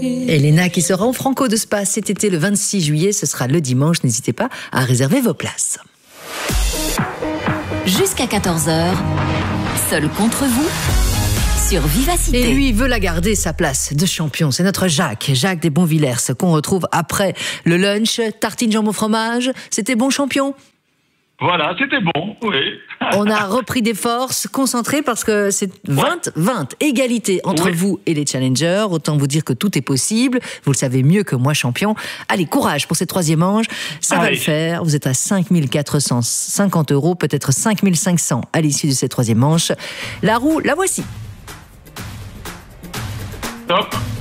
Elena qui sera en Franco de Spa cet été le 26 juillet, ce sera le dimanche, n'hésitez pas à réserver vos places. Jusqu'à 14h, seul contre vous, sur Vivacité. Et lui, il veut la garder, sa place de champion. C'est notre Jacques des Bonvillers, qu'on retrouve après le lunch. Tartine jambon fromage, c'était bon, champion? Voilà, c'était bon, oui. On a repris des forces, concentré parce que c'est 20-20, égalité entre vous et les challengers. Autant vous dire que tout est possible. Vous le savez mieux que moi, champion. Allez, courage pour cette troisième manche. Ça va le faire. Vous êtes à 5 450 €, peut-être 5 500 à l'issue de cette troisième manche. La roue, la voici. Top.